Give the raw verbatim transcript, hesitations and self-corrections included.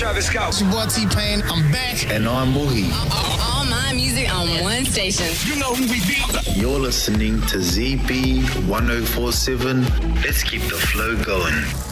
Travis Scott. It's your boy T-Pain. I'm back. And I'm Boogie. All my music on one station. You know who we be. You're listening to Z B one oh four seven. Let's keep the flow going.